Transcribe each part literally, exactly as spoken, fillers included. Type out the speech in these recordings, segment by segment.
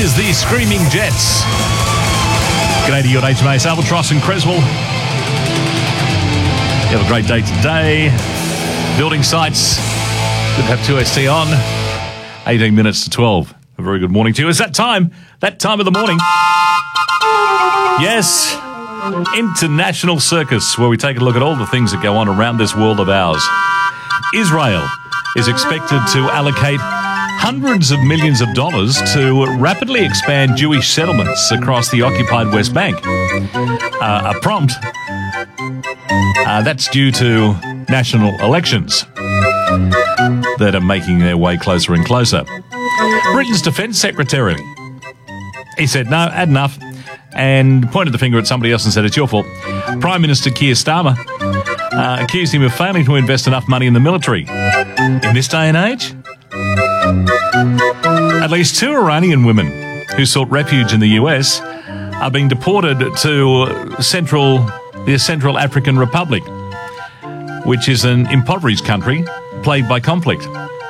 is the Screaming Jets. G'day to you at H M A S Albatross and Creswell. You have a great day today. Building sites. Good to have two S T on. eighteen minutes to twelve. A very good morning to you. It's that time. That time of the morning. Yes. International Circus, where we take a look at all the things that go on around this world of ours. Israel is expected to allocate hundreds of millions of dollars to rapidly expand Jewish settlements across the occupied West Bank. Uh, a prompt uh, that's due to national elections that are making their way closer and closer. Britain's Defence Secretary, he said, no, had enough, and pointed the finger at somebody else and said, it's your fault. Prime Minister Keir Starmer uh, accused him of failing to invest enough money in the military. In this day and age? At least two Iranian women who sought refuge in the U S are being deported to Central, the Central African Republic, which is an impoverished country plagued by conflict.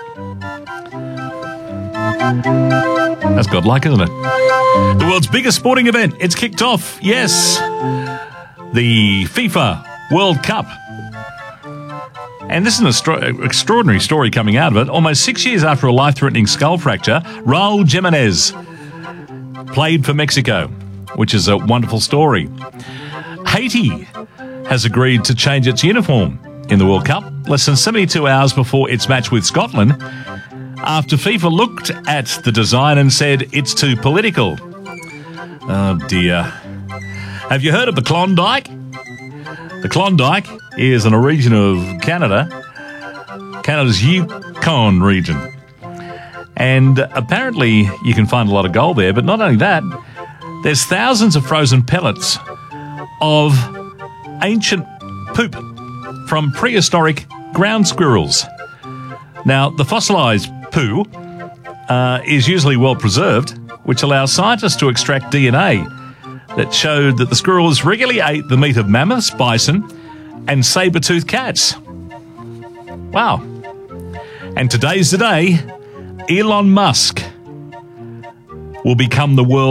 That's godlike, isn't it? The world's biggest sporting event. It's kicked off. Yes. The FIFA World Cup. And this is an extra- extraordinary story coming out of it. Almost six years after a life-threatening skull fracture, Raul Jimenez played for Mexico, which is a wonderful story. Haiti has agreed to change its uniform in the World Cup less than seventy-two hours before its match with Scotland, after FIFA looked at the design and said it's too political. Oh dear. Have you heard of the Klondike? The Klondike is in a region of Canada, Canada's Yukon region. And apparently you can find a lot of gold there, but not only that, there's thousands of frozen pellets of ancient poop from prehistoric ground squirrels. Now, the fossilised poo uh, is usually well preserved, which allows scientists to extract D N A that showed that the squirrels regularly ate the meat of mammoths, bison, and saber-toothed cats. Wow. And today's the day Elon Musk will become the world's